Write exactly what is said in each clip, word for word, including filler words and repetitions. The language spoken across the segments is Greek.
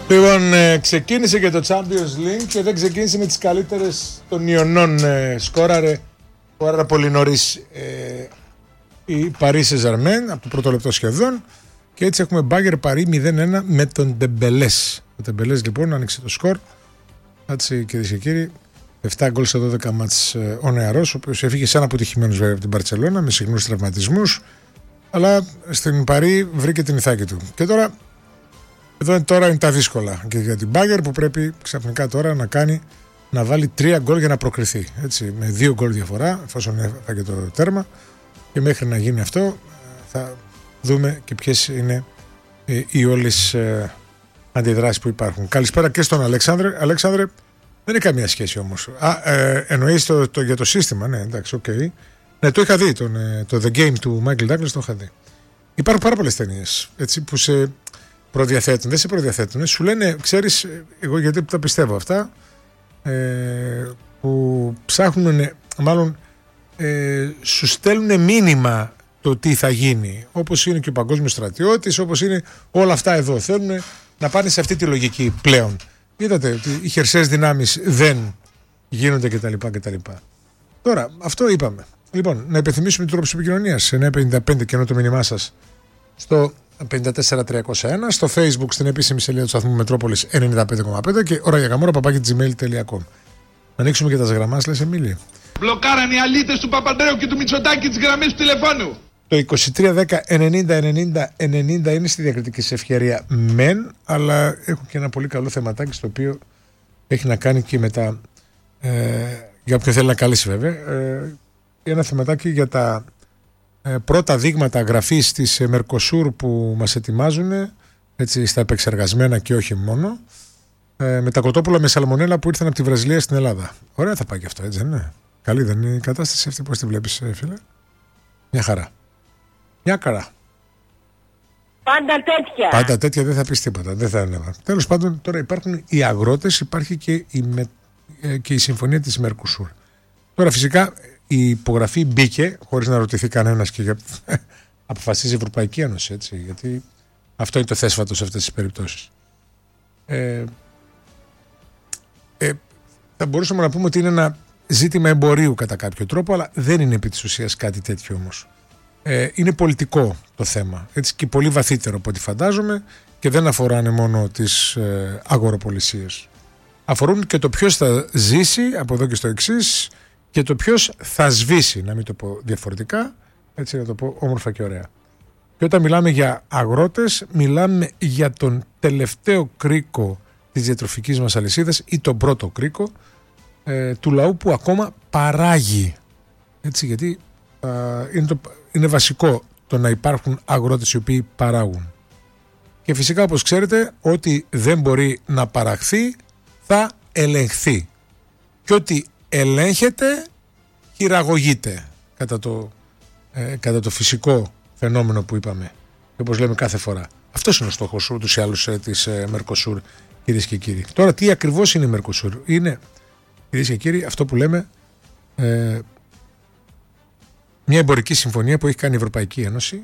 Λοιπόν, ε, ξεκίνησε και το Champions League και δεν ξεκίνησε με τις καλύτερες των Ιωνών. Ε, σκόραρε, σκόραρε πολύ νωρίς ε, η Paris Saint-Germain από το πρώτο λεπτό σχεδόν και έτσι έχουμε Μπάγκερ Παρί μηδέν ένα με τον Ντεμπελές. Ο Ντεμπελές λοιπόν άνοιξε το σκορ. Έτσι, κυρίες και κύριοι, επτά γκολ σε δώδεκα μάτς ε, ο νεαρός, ο οποίος έφυγε σαν αποτυχημένος βέβαια από την Μπαρτσελώνα με συχνούς τραυματισμούς, αλλά στην Παρί βρήκε την ηθάκη του. Και τώρα Εδώ είναι, τώρα είναι τα δύσκολα και για την Μπάγκερ που πρέπει ξαφνικά τώρα να κάνει να βάλει τρία γκολ για να προκριθεί. Έτσι, με δύο γκολ διαφορά, εφόσον έφαγε το τέρμα. Και μέχρι να γίνει αυτό θα δούμε και ποιες είναι ε, οι όλες ε, αντιδράσεις που υπάρχουν. Καλησπέρα και στον Αλέξανδρε. Αλέξανδρε, δεν είναι καμία σχέση όμως. Α, ε, εννοείς το, το, για το σύστημα, ναι, εντάξει, οκ. Okay. Ναι, το είχα δει, τον, το The Game του Michael Douglas το είχα δει. Υπάρχουν πάρα πολλές ταινίες έτσι, που σε προδιαθέτουν, δεν σε προδιαθέτουν. Σου λένε, ξέρεις, εγώ γιατί τα πιστεύω αυτά, ε, που ψάχνουν, μάλλον ε, σου στέλνουν μήνυμα το τι θα γίνει. Όπως είναι και ο παγκόσμιος στρατιώτης, όπως είναι όλα αυτά εδώ. Θέλουν να πάνε σε αυτή τη λογική πλέον. Είδατε ότι οι χερσαίες δυνάμεις δεν γίνονται κτλ. κτλ. Τώρα, αυτό είπαμε. Λοιπόν, να υπενθυμίσουμε τον τρόπο της επικοινωνίας. εννιά πενήντα πέντε και ενώ το μήνυμά σας στο πέντε τέσσερα τριακόσια ένα, στο Facebook στην επίσημη σελίδα του σταθμού Μετρόπολης ενενήντα πέντε κόμμα πέντε και ώρα για γαμόρα παπάκι τζιμέιλ τελεία κομ. Να ανοίξουμε και τα γραμμάς, λες Εμίλη. Μπλοκάραν οι αλήτες του Παπαντρέου και του Μητσοτάκη τις γραμμές του τηλεφώνου. Το είκοσι τρία δέκα ενενήντα ενενήντα ενενήντα είναι στη διακριτική σε ευκαιρία μεν, αλλά έχω και ένα πολύ καλό θεματάκι στο οποίο έχει να κάνει και με τα. Ε, για όποιον θέλει να καλέσει βέβαια. Ε, ένα θεματάκι για τα ε, πρώτα δείγματα γραφής της ε, Mercosur που μας ετοιμάζουν έτσι, στα επεξεργασμένα και όχι μόνο. Ε, με τα κοτόπουλα με σαλμονέλα που ήρθαν από τη Βραζιλία στην Ελλάδα. Ωραία θα πάει και αυτό, έτσι δεν είναι? Καλή δεν είναι η κατάσταση αυτή, πώς τη βλέπεις, φίλε? Μια χαρά. Μια χαρά. Πάντα τέτοια. Πάντα τέτοια, δεν θα πεις τίποτα. Δεν θα έλεγα. Τέλος πάντων, τώρα υπάρχουν οι αγρότες, υπάρχει και η, με, και η συμφωνία της Mercosur. Τώρα φυσικά η υπογραφή μπήκε χωρίς να ρωτηθεί κανένας και για... αποφασίζει η Ευρωπαϊκή Ένωση, έτσι, γιατί αυτό είναι το θέσφατο σε αυτές τις περιπτώσεις. Ε, ε, θα μπορούσαμε να πούμε ότι είναι ένα ζήτημα εμπορίου κατά κάποιο τρόπο, αλλά δεν είναι επί της ουσίας κάτι τέτοιο όμως. Ε, είναι πολιτικό το θέμα, έτσι, και πολύ βαθύτερο από ό,τι φαντάζομαι, και δεν αφοράνε μόνο τις ε, αγοροπολισίες. Αφορούν και το ποιος θα ζήσει από εδώ και στο εξής και το ποιος θα σβήσει, να μην το πω διαφορετικά, έτσι, να το πω όμορφα και ωραία. Και όταν μιλάμε για αγρότες, μιλάμε για τον τελευταίο κρίκο της διατροφικής μας αλυσίδας ή τον πρώτο κρίκο ε, του λαού που ακόμα παράγει. Έτσι, γιατί ε, είναι, το, είναι βασικό το να υπάρχουν αγρότες οι οποίοι παράγουν. Και φυσικά, όπως ξέρετε, ό,τι δεν μπορεί να παραχθεί θα ελεγχθεί. Και ό,τι ελέγχεται χειραγωγείται κατά το, ε, κατά το φυσικό φαινόμενο που είπαμε. Και όπως λέμε κάθε φορά. Αυτός είναι ο στόχος ούτως ή άλλως ε, της ε, Mercosur, κυρίες και κύριοι. Τώρα, τι ακριβώς είναι η Mercosur? Είναι, κυρίες και κύριοι, αυτό που λέμε ε, μια εμπορική συμφωνία που έχει κάνει η Ευρωπαϊκή Ένωση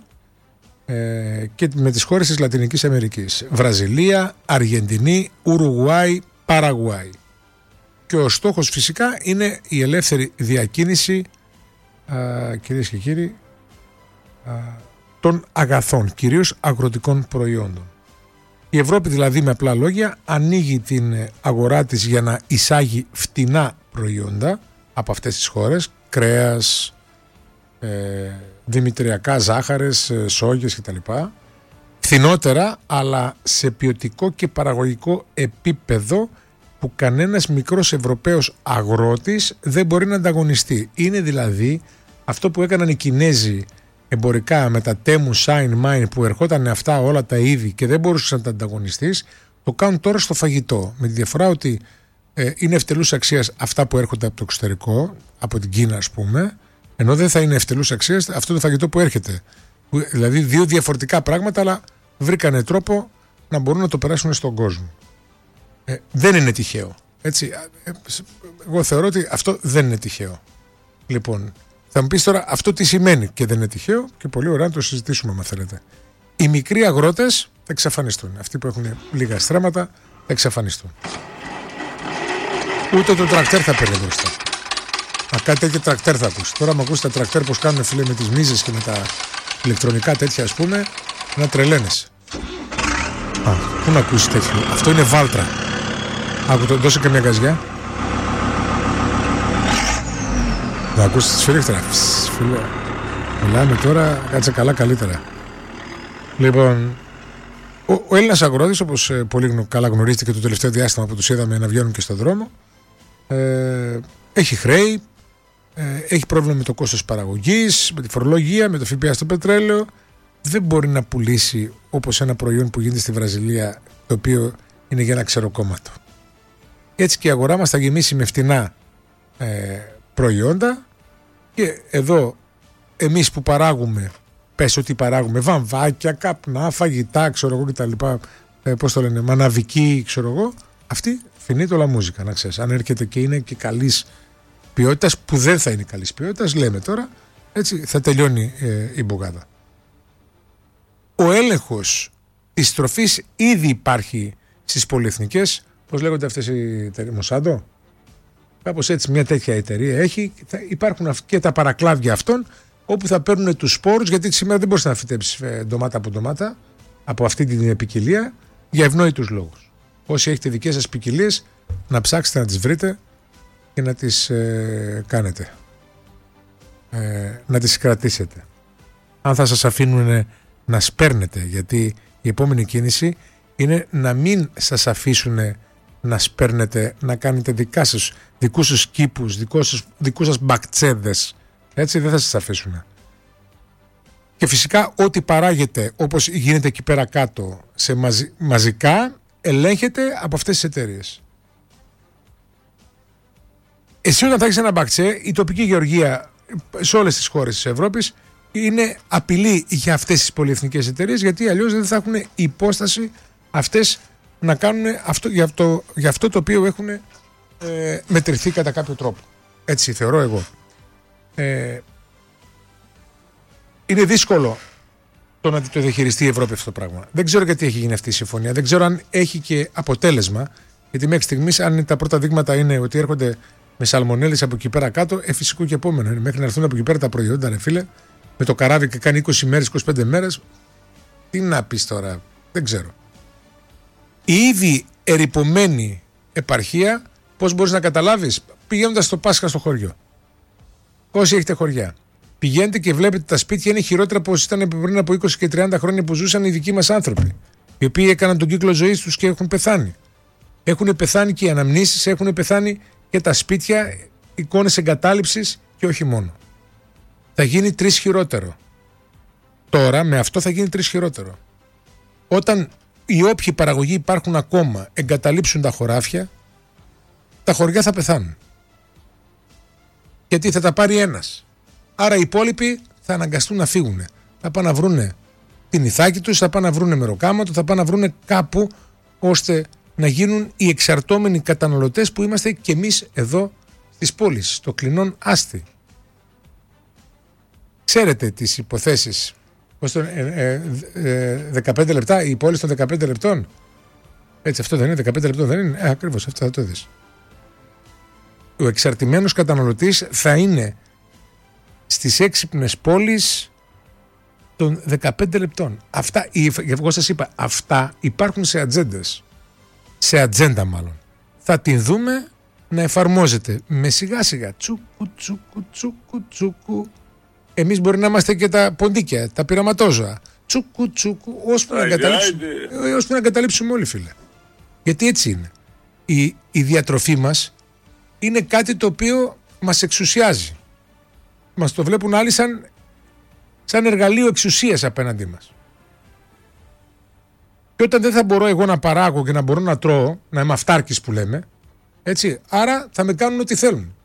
ε, και με τις χώρες της Λατινικής Αμερικής. Βραζιλία, Αργεντινή, Ουρουγουάη, Παραγουάη. Και ο στόχος φυσικά είναι η ελεύθερη διακίνηση, α, κυρίες και κύριοι, α, των αγαθών, κυρίως αγροτικών προϊόντων. Η Ευρώπη δηλαδή, με απλά λόγια, ανοίγει την αγορά της για να εισάγει φτηνά προϊόντα από αυτές τις χώρες, κρέας, ε, δημητριακά, ζάχαρες, ε, σόγες κτλ. Φθηνότερα, αλλά σε ποιοτικό και παραγωγικό επίπεδο που κανένας μικρός Ευρωπαίος αγρότης δεν μπορεί να ανταγωνιστεί. Είναι δηλαδή αυτό που έκαναν οι Κινέζοι εμπορικά με τα Temu, Shine, Mine, που ερχόταν αυτά όλα τα είδη και δεν μπορούσαν να τα ανταγωνιστείς, το κάνουν τώρα στο φαγητό. Με τη διαφορά ότι ε, είναι ευτελούς αξίας αυτά που έρχονται από το εξωτερικό, από την Κίνα ας πούμε, ενώ δεν θα είναι ευτελούς αξίας αυτό το φαγητό που έρχεται. Που, δηλαδή δύο διαφορετικά πράγματα, αλλά βρήκανε τρόπο να μπορούν να το περάσουν στον κόσμο. Ε, δεν είναι τυχαίο. Έτσι, ε, εγώ θεωρώ ότι αυτό δεν είναι τυχαίο. Λοιπόν, θα μου πεις τώρα αυτό τι σημαίνει και δεν είναι τυχαίο, και πολύ ωραία να το συζητήσουμε αν θέλετε. Οι μικροί αγρότες θα εξαφανιστούν. Αυτοί που έχουν λίγα στρέμματα θα εξαφανιστούν. Ούτε το τρακτέρ θα παίρνει μπροστά. Μα κάτι τέτοιο τρακτέρ θα ακούσει. Τώρα μου ακούσει τα τρακτέρ πως κάνουν, φίλε, με τις μίζες και με τα ηλεκτρονικά τέτοια, ας πούμε, να τρελαίνεσαι. Α, πού να ακούσει τέτοιο. Αυτό είναι βάλτρα. Άκου, το, δώσε και μια γαζιά. Να ακούσει τη σφυρίχτρα. Φίλε, μιλάμε τώρα, κάτσε καλά καλύτερα. Λοιπόν, ο, ο Έλληνας αγρότης, όπως ε, πολύ καλά γνωρίζετε και το τελευταίο διάστημα που τους είδαμε να βγαίνουν και στον δρόμο, ε, έχει χρέη, ε, έχει πρόβλημα με το κόστος παραγωγής, με τη φορολογία, με το ΦΠΑ στο πετρέλαιο. Δεν μπορεί να πουλήσει όπως ένα προϊόν που γίνεται στη Βραζιλία, το οποίο είναι για ένα ξεροκόμματο. Έτσι και η αγορά μας θα γεμίσει με φτηνά ε, προϊόντα και εδώ εμείς που παράγουμε, πες ότι παράγουμε βαμβάκια, καπνά, φαγητά, ξέρω εγώ κτλ. Ε, πώς το λένε, μαναβική, ξέρω εγώ, αυτή φινεί το λαμούζικα, να ξέρεις. Αν έρχεται και είναι και καλής ποιότητας, που δεν θα είναι καλής ποιότητας, λέμε τώρα, έτσι θα τελειώνει ε, η μπουγάδα. Ο έλεγχος της τροφής ήδη υπάρχει στις πολυεθνικές, πώς λέγονται αυτές οι εταιρείες, Μοσάντο, κάπως έτσι μια τέτοια εταιρεία έχει, θα υπάρχουν και τα παρακλάδια αυτών, όπου θα παίρνουν τους σπόρους, γιατί σήμερα δεν μπορείς να φυτέψεις ντομάτα από ντομάτα, από αυτή την ποικιλία, για ευνόητους λόγους. Όσοι έχετε δικές σας ποικιλίες, να ψάξετε να τις βρείτε και να τις ε, κάνετε. Ε, να τις κρατήσετε. Αν θα σας αφήνουν να σπέρνετε, γιατί η επόμενη κίνηση είναι να μην σας αφήσουν να σπέρνετε, να κάνετε δικά σας, δικούς σας κήπους, δικούς σας, δικούς σας μπακτσέδες. Έτσι δεν θα σας αφήσουν. Και φυσικά ό,τι παράγεται, όπως γίνεται εκεί πέρα κάτω, σε μαζι, μαζικά, ελέγχεται από αυτές τις εταιρείες. Εσύ όταν θα έχεις ένα μπακτσέ, η τοπική γεωργία σε όλες τις χώρες της Ευρώπης είναι απειλή για αυτές τις πολυεθνικές εταιρείες, γιατί αλλιώς δεν θα έχουν υπόσταση αυτές να κάνουν αυτό, για, αυτό, για αυτό το οποίο έχουν ε, μετρηθεί κατά κάποιο τρόπο. Έτσι θεωρώ εγώ. Ε, είναι δύσκολο το να το διαχειριστεί η Ευρώπη αυτό το πράγμα. Δεν ξέρω γιατί έχει γίνει αυτή η συμφωνία. Δεν ξέρω αν έχει και αποτέλεσμα. Γιατί μέχρι στιγμής, αν τα πρώτα δείγματα είναι ότι έρχονται με σαλμονέλες από εκεί πέρα κάτω, ε, φυσικό και επόμενο είναι. Μέχρι να έρθουν από εκεί πέρα τα προϊόντα, ρε φίλε, με το καράβι και κάνει είκοσι μέρες, είκοσι πέντε μέρες. Τι να πεις τώρα, δεν ξέρω. Η ήδη ερειπωμένη επαρχία, πώς μπορείς να καταλάβεις, πηγαίνοντας στο Πάσχα στο χωριό. Όσοι έχετε χωριά, πηγαίνετε και βλέπετε τα σπίτια είναι χειρότερα από όσοι ήταν πριν από είκοσι και τριάντα χρόνια που ζούσαν οι δικοί μας άνθρωποι. Οι οποίοι έκαναν τον κύκλο ζωής τους και έχουν πεθάνει. Έχουν πεθάνει και οι αναμνήσεις, έχουν πεθάνει και τα σπίτια, εικόνες εγκατάλειψης και όχι μόνο. Θα γίνει τρεις χειρότερο. Τώρα με αυτό θα γίνει τρεις χειρότερο. Όταν οι όποιοι παραγωγοί υπάρχουν ακόμα εγκαταλείψουν τα χωράφια, τα χωριά θα πεθάνουν. Γιατί θα τα πάρει ένας. Άρα οι υπόλοιποι θα αναγκαστούν να φύγουν. Θα πάνε να βρούνε την Ιθάκη τους, θα πάνε να βρούνε Μεροκάματο, θα πάνε να βρούνε κάπου ώστε να γίνουν οι εξαρτώμενοι καταναλωτές που είμαστε και εμείς εδώ στις πόλεις, στο κλεινόν άστι. Ξέρετε τις υποθέσεις, πώς το, ε, ε, ε, δεκαπέντε λεπτά, η πόλη των δεκαπέντε λεπτών. Έτσι αυτό δεν είναι, δεκαπέντε λεπτών δεν είναι, ε, ακριβώς αυτό θα το δεις. Ο εξαρτημένος καταναλωτής θα είναι στις έξυπνες πόλεις των δεκαπέντε λεπτών. Αυτά, εγώ σας είπα, αυτά υπάρχουν σε ατζέντες. Σε ατζέντα μάλλον. Θα την δούμε να εφαρμόζεται με σιγά σιγά. Τσούκου, τσούκου, τσούκου, τσούκου. Εμείς μπορεί να είμαστε και τα ποντίκια, τα πειραματόζωα. Τσούκου, τσούκου, ώσπου να εγκαταλείψουμε, ώσπου να εγκαταλείψουμε όλοι, φίλε. Γιατί έτσι είναι. Η, η διατροφή μας είναι κάτι το οποίο μας εξουσιάζει. Μας το βλέπουν άλλοι σαν, σαν εργαλείο εξουσίας απέναντί μας. Και όταν δεν θα μπορώ εγώ να παράγω και να μπορώ να τρώω, να είμαι αυτάρκης που λέμε, έτσι, άρα θα με κάνουν ό,τι θέλουν.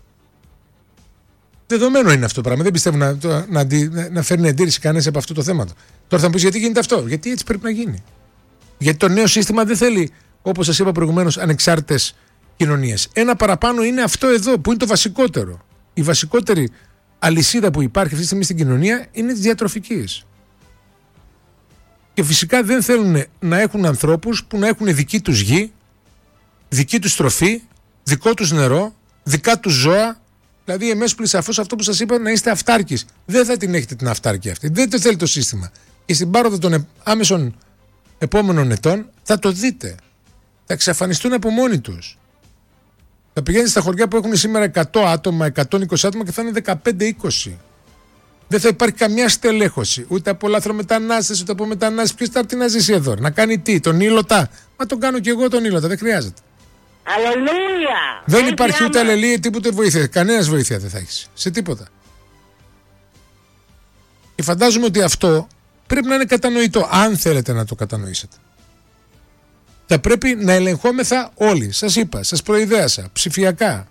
Δεδομένο είναι αυτό το πράγμα. Δεν πιστεύω να, να, να, να φέρνει αντίρρηση κανένας από αυτό το θέμα. Τώρα θα μου πεις γιατί γίνεται αυτό. Γιατί έτσι πρέπει να γίνει. Γιατί το νέο σύστημα δεν θέλει, όπως σας είπα προηγουμένως, ανεξάρτητες κοινωνίες. Ένα παραπάνω είναι αυτό εδώ που είναι το βασικότερο. Η βασικότερη αλυσίδα που υπάρχει αυτή τη στιγμή στην κοινωνία είναι της διατροφικής. Και φυσικά δεν θέλουν να έχουν ανθρώπους που να έχουν δική τους γη, δική τους τροφή, δικό τους νερό, δικά τους ζώα. Δηλαδή, εμέσω σαφώς αυτό που σας είπα, να είστε αυτάρκης. Δεν θα την έχετε την αυτάρκεια αυτή. Δεν το θέλει το σύστημα. Και στην πάροδο των άμεσων επόμενων ετών θα το δείτε. Θα εξαφανιστούν από μόνοι τους. Θα πηγαίνετε στα χωριά που έχουν σήμερα εκατό άτομα, εκατόν είκοσι άτομα και θα είναι δεκαπέντε είκοσι. Δεν θα υπάρχει καμία στελέχωση ούτε από λαθρομετανάστες ούτε από μετανάστες. Ποιος θα έρθει να ζήσει εδώ, να κάνει τι, τον ήλωτα. Μα τον κάνω και εγώ τον ήλωτα, δεν χρειάζεται. Αλληλούια! Δεν Έτσι υπάρχει άμα... ούτε αλληλεία, τίποτε βοήθεια. Κανένας βοήθεια δεν θα έχει. Σε τίποτα. Και φαντάζομαι ότι αυτό πρέπει να είναι κατανοητό, αν θέλετε να το κατανοήσετε. Θα πρέπει να ελεγχόμεθα όλοι. Σας είπα, σας προειδέασα, ψηφιακά.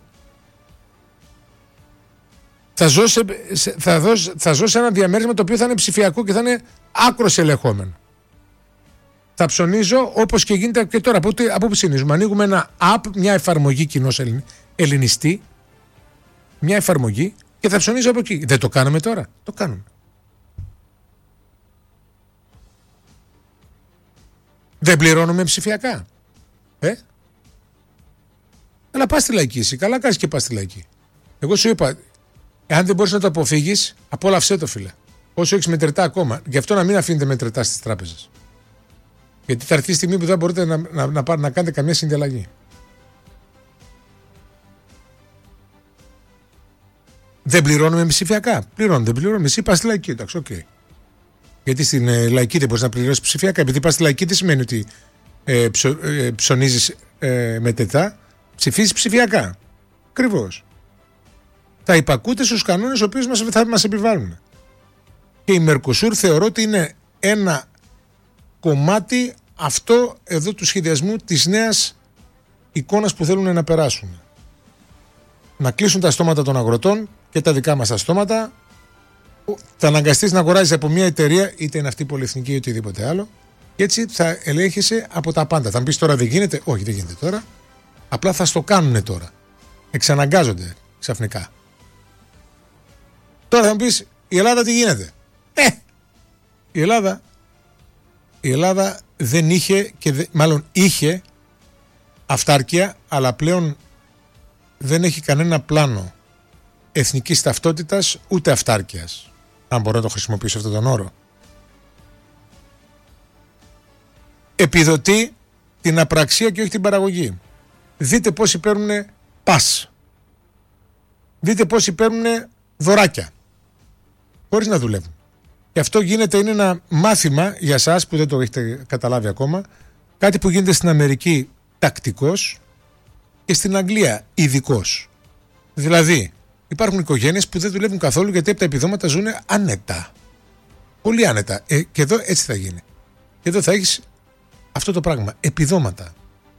Θα ζω, σε, θα, δώσ, θα ζω σε ένα διαμέρισμα το οποίο θα είναι ψηφιακό και θα είναι άκρος ελεγχόμενο. Θα ψωνίζω όπως και γίνεται και τώρα. Από, από που ψηνίζουμε, ανοίγουμε ένα app, μια εφαρμογή κοινώς ελληνιστή, μια εφαρμογή και θα ψωνίζω από εκεί. Δεν το κάνουμε τώρα, το κάνουμε. Δεν πληρώνουμε ψηφιακά. Ε? Αλλά πας στη λαϊκή εσύ. Καλά κάνεις και πας στη λαϊκή. Εγώ σου είπα, εάν δεν μπορείς να το αποφύγεις, απόλαυσέ το, φίλε. Όσο έχεις μετρητά ακόμα. Γι' αυτό να μην αφήνετε μετρητά στις τράπεζες. Γιατί θα έρθει η στιγμή που δεν μπορείτε να, να, να, να, να κάνετε καμία συνδιαλλαγή. Δεν πληρώνουμε ψηφιακά. Πληρώνουμε, δεν πληρώνουμε. Εσύ πας στη λαϊκή, εντάξει, οκ. Okay. Γιατί στην ε, λαϊκή δεν μπορείς να πληρώσεις ψηφιακά. Επειδή πας στη λαϊκή, τι σημαίνει ότι ε, ψω, ε, ψωνίζεις ε, μετρητά, ψηφίζεις ψηφιακά. Ακριβώς. Θα υπακούτε στους κανόνες οι οποίους μας, θα μας επιβάλλουν. Και η Mercosur θεωρώ ότι είναι ένα κομμάτι αυτό εδώ του σχεδιασμού της νέας εικόνας που θέλουν να περάσουν. Να κλείσουν τα στόματα των αγροτών και τα δικά μας τα στόματα. Θα αναγκαστείς να αγοράζεις από μια εταιρεία, είτε είναι αυτή πολυεθνική ή οτιδήποτε άλλο, και έτσι θα ελέγχεσαι από τα πάντα. Θα μου πεις τώρα δεν γίνεται, όχι δεν γίνεται τώρα. Απλά θα στο κάνουν τώρα. Εξαναγκάζονται ξαφνικά. Τώρα θα μου πεις η Ελλάδα τι γίνεται. Ε, η Ελλάδα η Ελλάδα δεν είχε και δε, μάλλον είχε αυτάρκεια, αλλά πλέον δεν έχει κανένα πλάνο εθνικής ταυτότητας ούτε αυτάρκειας, αν μπορώ να το χρησιμοποιήσω αυτόν τον όρο. Επιδοτεί την απραξία και όχι την παραγωγή. Δείτε πόσοι παίρνουν πας. Δείτε πόσοι παίρνουν δωράκια χωρίς να δουλεύουν. Και αυτό γίνεται, είναι ένα μάθημα για σας που δεν το έχετε καταλάβει ακόμα, κάτι που γίνεται στην Αμερική τακτικός και στην Αγγλία ειδικός. Δηλαδή υπάρχουν οικογένειες που δεν δουλεύουν καθόλου γιατί από τα επιδόματα ζουν άνετα. Πολύ άνετα. Ε, και εδώ έτσι θα γίνει. Και εδώ θα έχεις αυτό το πράγμα. Επιδόματα.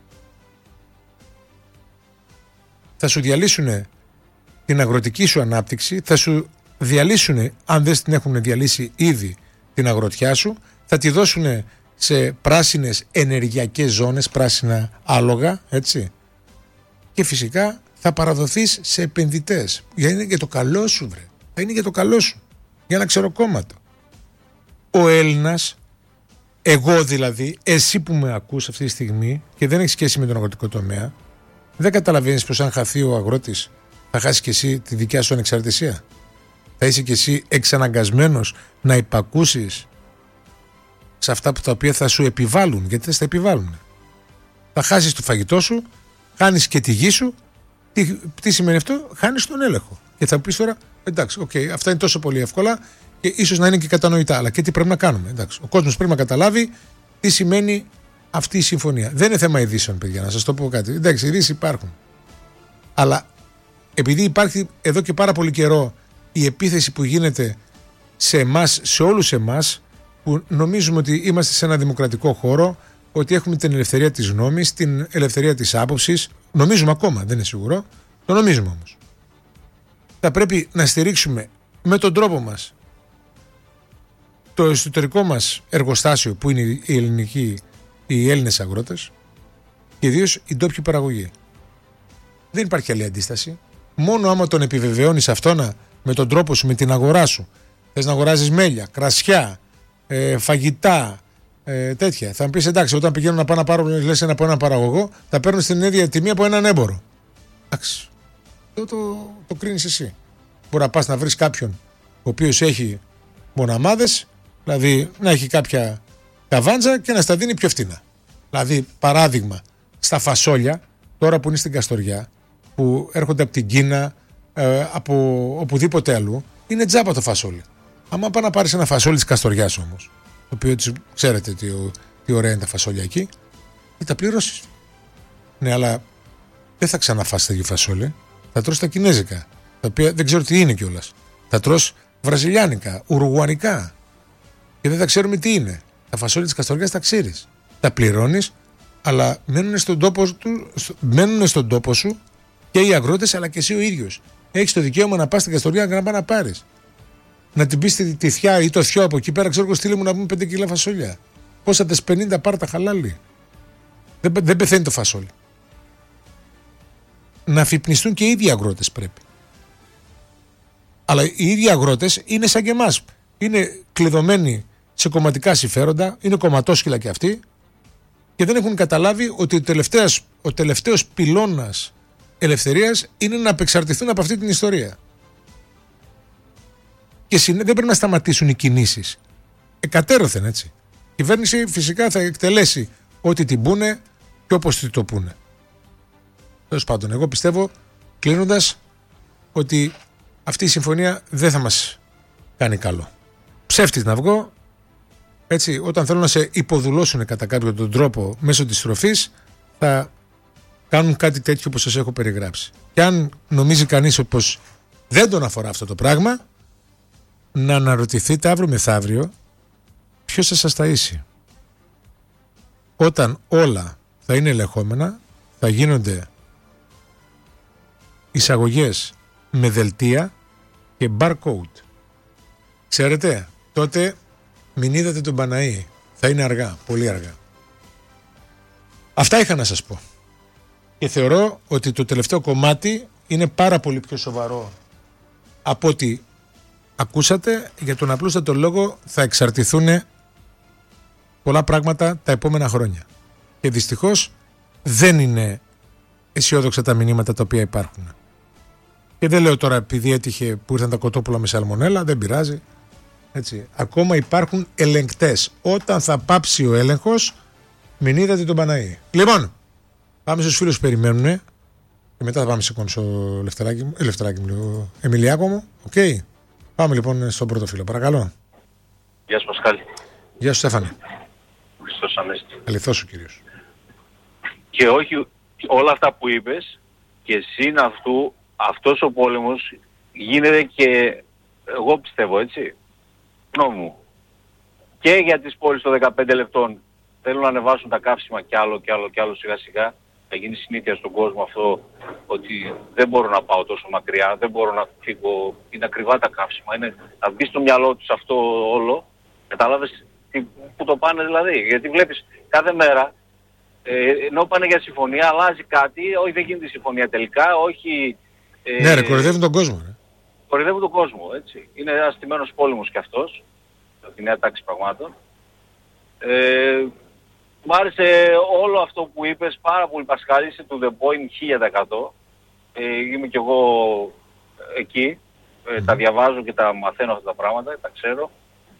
Θα σου διαλύσουν την αγροτική σου ανάπτυξη, θα σου διαλύσουν, αν δεν την έχουν διαλύσει ήδη, την αγροτιά σου, θα τη δώσουν σε πράσινες ενεργειακές ζώνες, πράσινα άλογα, έτσι. Και φυσικά θα παραδοθείς σε επενδυτές. Γιατί είναι για το καλό σου, βρε. Θα είναι για το καλό σου. Για ένα ξεροκόμματο. Ο Έλληνας, εγώ δηλαδή, εσύ που με ακούς αυτή τη στιγμή και δεν έχει σχέση με τον αγροτικό τομέα, δεν καταλαβαίνεις πως αν χαθεί ο αγρότης θα χάσεις και εσύ τη δικιά σου ανεξαρτησία. Θα είσαι και εσύ εξαναγκασμένος να υπακούσεις σε αυτά που τα οποία θα σου επιβάλλουν, γιατί θα στα επιβάλλουν. Θα χάσεις το φαγητό σου, χάνεις και τη γη σου. Τι, τι σημαίνει αυτό? Χάνεις τον έλεγχο. Και θα πεις τώρα, εντάξει, okay, αυτά είναι τόσο πολύ εύκολα και ίσως να είναι και κατανοητά, αλλά και τι πρέπει να κάνουμε. Εντάξει, ο κόσμος πρέπει να καταλάβει τι σημαίνει αυτή η συμφωνία. Δεν είναι θέμα ειδήσεων, παιδιά, να σας το πω κάτι. Εντάξει, ειδήσεις υπάρχουν. Αλλά επειδή υπάρχει εδώ και πάρα πολύ καιρό η επίθεση που γίνεται σε εμάς, σε όλους εμάς, που νομίζουμε ότι είμαστε σε ένα δημοκρατικό χώρο, ότι έχουμε την ελευθερία της γνώμης, την ελευθερία της άποψης, νομίζουμε ακόμα, δεν είναι σίγουρο, το νομίζουμε όμως. Θα πρέπει να στηρίξουμε με τον τρόπο μας το εσωτερικό μας εργοστάσιο που είναι η ελληνική, οι Έλληνες αγρότες και ιδίως η ντόπια παραγωγή. Δεν υπάρχει άλλη αντίσταση. Μόνο άμα τον επιβεβαιώνεις αυτόνα με τον τρόπο σου, με την αγορά σου, θες να αγοράζεις μέλια, κρασιά, ε, φαγητά, Ε, τέτοια. Θα μου πεις εντάξει, όταν πηγαίνουν να πάνε να πάρουν λες από έναν παραγωγό, τα παίρνουν στην ίδια τιμή από έναν έμπορο. Εντάξει. Το, το, το κρίνεις εσύ. Μπορεί να πας να βρεις κάποιον ο οποίος έχει μοναμάδες, δηλαδή να έχει κάποια καβάντζα και να στα δίνει πιο φτηνά. Δηλαδή, παράδειγμα, στα φασόλια, τώρα που είναι στην Καστοριά, που έρχονται από την Κίνα, ε, από οπουδήποτε αλλού, είναι τζάμπα το φασόλι. Άμα πάει να πάρεις ένα φασόλι της Καστοριάς όμως, το οποίο ξέρετε τι, τι ωραία είναι τα φασόλια εκεί, θα τα πληρώσεις. Ναι, αλλά δεν θα ξαναφάς τέτοιο φασόλι. Θα τρως τα κινέζικα, τα οποία δεν ξέρω τι είναι κιόλας. Θα τρως βραζιλιάνικα, ουρουγουανικά. Και δεν θα ξέρουμε τι είναι. Τα φασόλια της Καστοριάς τα ξέρεις. Τα πληρώνεις, αλλά μένουν στον τόπο, του, μένουν στον τόπο σου και οι αγρότες, αλλά και εσύ ο ίδιος. Έχεις το δικαίωμα να πας στην Καστοριά και να πας να πάρεις. Να την πεις τη, τη θιά ή το θιό από εκεί πέρα, ξέρω εγώ, στείλε μου να πούμε πέντε κιλά φασόλια. Πόσα τες πενήντα πάρτα χαλάλι. Δεν, δεν πεθαίνει το φασόλι. Να αφυπνιστούν και οι ίδιοι αγρότες πρέπει. Αλλά οι ίδιοι αγρότες είναι σαν και εμάς. Είναι κλειδωμένοι σε κομματικά συμφέροντα, είναι κομματόσκυλα κι αυτοί και δεν έχουν καταλάβει ότι ο τελευταίος, ο τελευταίος πυλώνας ελευθερίας είναι να απεξαρτηθούν από αυτή την ιστορία. Και συνέ... δεν πρέπει να σταματήσουν οι κινήσεις. Εκατέρωθεν, έτσι. Η κυβέρνηση φυσικά θα εκτελέσει ό,τι την πούνε και όπως το πούνε. Τέλος πάντων, εγώ πιστεύω, κλείνοντας, ότι αυτή η συμφωνία δεν θα μας κάνει καλό. Ψεύτης να βγω, έτσι, όταν θέλουν να σε υποδουλώσουν κατά κάποιο τον τρόπο μέσω της τροφής, θα κάνουν κάτι τέτοιο όπως σας έχω περιγράψει. Και αν νομίζει κανείς πως δεν τον αφορά αυτό το πράγμα, να αναρωτηθείτε αύριο μεθαύριο ποιος θα σας ταΐσει. Όταν όλα θα είναι ελεγχόμενα, θα γίνονται εισαγωγές με δελτία και barcode. Ξέρετε, τότε μην είδατε τον Παναή. Θα είναι αργά, πολύ αργά. Αυτά είχα να σας πω. Και θεωρώ ότι το τελευταίο κομμάτι είναι πάρα πολύ πιο σοβαρό από ό,τι ακούσατε, για τον απλούστατο λόγο θα εξαρτηθούν πολλά πράγματα τα επόμενα χρόνια. Και δυστυχώς δεν είναι αισιόδοξα τα μηνύματα τα οποία υπάρχουν. Και δεν λέω τώρα επειδή έτυχε που ήρθαν τα κοτόπουλα με σαλμονέλα, δεν πειράζει. Έτσι. Ακόμα υπάρχουν ελεγκτές. Όταν θα πάψει ο έλεγχος, μην είδατε τον Παναή. Λοιπόν, πάμε στους φίλους που περιμένουν και μετά θα πάμε σε κονσό Λευτεράκι μου, ε, Λευτεράκι μου, Εμιλιάκο μου. Οκ. Okay. Πάμε λοιπόν στον πρώτο φίλο, παρακαλώ. Γεια σου Πασχάλη. Γεια σου Στέφανε. Χριστός Ανέστη. Αληθώς ο κύριος. Και όχι όλα αυτά που είπες και συν αυτού, αυτός ο πόλεμος γίνεται και εγώ πιστεύω, έτσι, γνώμη μου, και για τις πόλεις των δεκαπέντε λεπτών θέλουν να ανεβάσουν τα καύσιμα κι άλλο κι άλλο κι άλλο σιγά σιγά. Θα γίνει συνήθεια στον κόσμο αυτό ότι δεν μπορώ να πάω τόσο μακριά, δεν μπορώ να φύγω, είναι ακριβά τα καύσιμα, είναι να μπει στο μυαλό τους αυτό όλο, κατάλαβες που το πάνε δηλαδή, γιατί βλέπεις κάθε μέρα ε, ενώ πάνε για συμφωνία αλλάζει κάτι, όχι δεν γίνεται συμφωνία τελικά, όχι... Ε, ναι ρε, κοροϊδεύουν τον κόσμο. Ρε. Κοροϊδεύουν τον κόσμο, έτσι. Είναι ένας στημένος πόλεμος κι αυτός, τη νέα τάξη πραγμάτων. Ε, Μ' άρεσε όλο αυτό που είπες, πάρα πολύ Πασχάλη, είσαι to the point χίλια τοις εκατό. Ε, είμαι κι εγώ εκεί, ε, mm. τα διαβάζω και τα μαθαίνω αυτά τα πράγματα, τα ξέρω.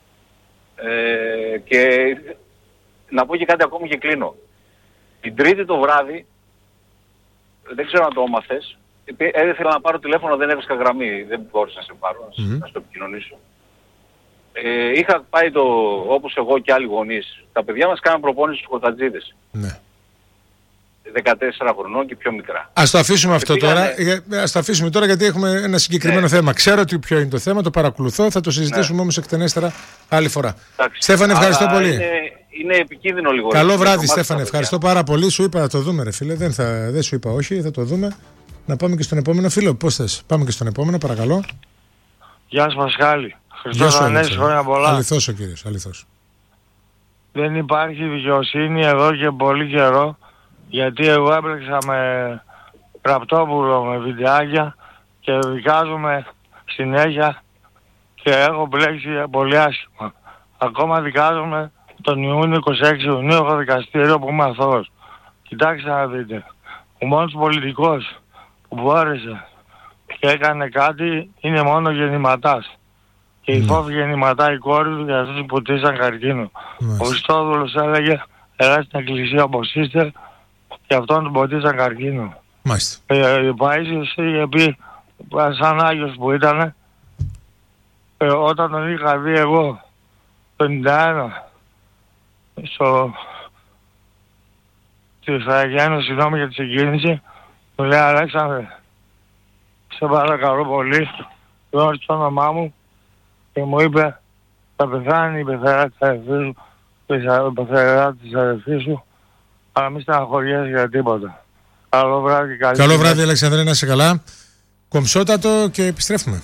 Ε, και να πω και κάτι ακόμη και κλείνω. Την Τρίτη το βράδυ, δεν ξέρω αν το έμαθες, ε, ήθελα να πάρω τηλέφωνο, δεν έβρισκα γραμμή, δεν μπόρεσα να σε πάρω, mm. να στο επικοινωνήσω. Ε, είχα πάει το, όπως εγώ και άλλοι γονείς, τα παιδιά μας κάναν προπόνηση στους κοτατζίδες. Ναι. δεκατέσσερα χρονών και πιο μικρά. Ας το αφήσουμε αυτό πήγανε... τώρα, ας το αφήσουμε τώρα γιατί έχουμε ένα συγκεκριμένο ναι. θέμα. Ξέρω ότι ποιο είναι το θέμα, το παρακολουθώ, θα το συζητήσουμε ναι. όμως εκτενέστερα άλλη φορά. Εντάξει. Στέφανε, ευχαριστώ Αλλά πολύ. Είναι, είναι επικίνδυνο λίγο. Καλό βράδυ Στέφανε, ευχαριστώ πάρα πολύ. Σου είπα να το δούμε ρε φίλε, δεν, θα, δεν σου είπα όχι, θα το δούμε. Να πάμε και στον επόμενο φίλο, πώς θες. Πάμε και στον επόμενο, παρακαλώ. Γεια σου Πασχάλη. Χριστός Ανέστη, χρόνια πολλά. Αληθώς ο κύριος, αληθώς. Δεν υπάρχει δικαιοσύνη εδώ και πολύ καιρό, γιατί εγώ έπαιξα με Ραπτόπουλο με βιντεάκια και δικάζουμε συνέχεια και έχω μπλέξει πολύ άσχημα. Ακόμα δικάζομαι τον Ιούνιο, είκοσι έξι Ιουνίου, έχω δικαστήριο που είμαι αθώος. Κοιτάξτε να δείτε, ο μόνος πολιτικός που μπόρεσε και έκανε κάτι είναι μόνο γεννηματάς. Και η φόβη γεννηματά η κόρη του για αυτούς που ποτίσαν καρκίνο. Ο Χριστόδουλος έλεγε, ελάτε στην εκκλησία όπως είστε, και αυτόν τον ποτίσαν καρκίνο. Μάλιστα. Ε, ο Παΐσιος είχε πει, σαν Άγιος που ήταν, ε, όταν τον είχα δει εγώ το ενενήντα ένα στο στη Σαραγιάννη, συγγνώμη για τη συγκίνηση, μου λέει, Αλέξανδρε, σε παρακαλώ πολύ, γνώρισε το όνομά μου και μου είπε, θα πεθάνει η πεθερά της αδερφής σου, η πεθερά της αδερφής σου, αλλά μη στεναχωριέσαι για τίποτα. Καλό βράδυ, καλή. Καλό βράδυ, Αλεξανδρέ, να είσαι καλά. Κομψότατο και επιστρέφουμε.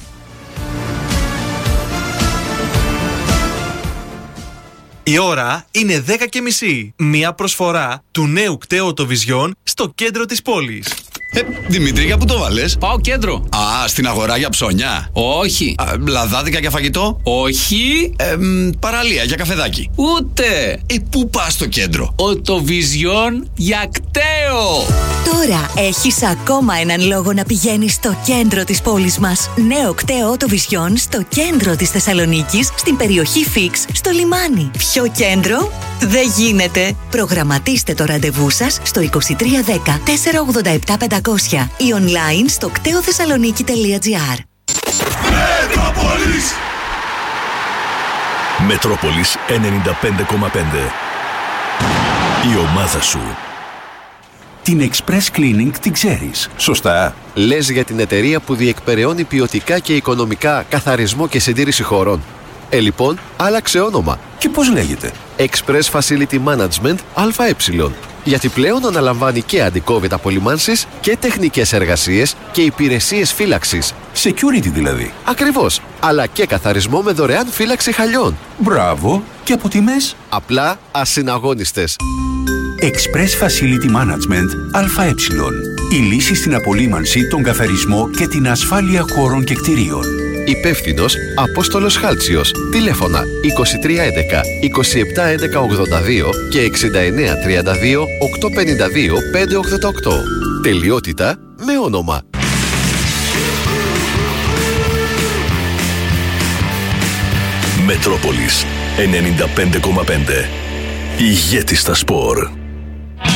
Η ώρα είναι δέκα και μισή. Μία προσφορά του νέου κταίου Οτοβιζιόν στο κέντρο της πόλης. Ε, Δημήτρη, για πού το βάλες? Πάω κέντρο. Α, στην αγορά για ψώνια. Όχι. Α, λαδάδικα για φαγητό. Όχι. Ε, μ, παραλία για καφεδάκι. Ούτε. Ε, πού πας στο κέντρο? Οτοβιζιόν για κταίο. Τώρα έχεις ακόμα έναν λόγο να πηγαίνεις στο κέντρο της πόλης μας. Νέο κταίο Οτοβιζιόν στο κέντρο της Θεσσαλονίκης, στην περιοχή Φίξ, στο λιμάνι. Ποιο κέντρο? Δεν γίνεται. Προγραμματίστε το ραντεβού σας στο είκοσι τρία δέκα τετρακόσια ογδόντα επτά πεντακόσια ή online στο κταίο θεσσαλονίκη τελεία τζι άρ. Μετρόπολης Μετρόπολης ενενήντα πέντε κόμμα πέντε. Η ομάδα σου. Την Express Cleaning την ξέρεις, σωστά? Λες για την εταιρεία που διεκπεραιώνει ποιοτικά και οικονομικά καθαρισμό και συντήρηση χώρων. Ε, λοιπόν, άλλαξε όνομα. Και πώς λέγεται? Express Facility Management ΑΕ. Γιατί πλέον αναλαμβάνει και αντι-COVID απολυμάνσεις και τεχνικές εργασίες και υπηρεσίες φύλαξης. Security δηλαδή. Ακριβώς. Αλλά και καθαρισμό με δωρεάν φύλαξη χαλιών. Μπράβο. Και από τιμές? Απλά ασυναγώνιστες. Express Facility Management ΑΕ. Η λύση στην απολύμανση, τον καθαρισμό και την ασφάλεια χώρων και κτηρίων. Υπεύθυνος Απόστολος Χάλτσιος. Τηλέφωνα είκοσι τρία έντεκα είκοσι επτά έντεκα ογδόντα δύο και εξήντα εννέα τριάντα δύο οκτακόσια πενήντα δύο πεντακόσια ογδόντα οκτώ. Τελειότητα με όνομα. Μετρόπολης ενενήντα πέντε κόμμα πέντε. Ηγέτη στα σπορ.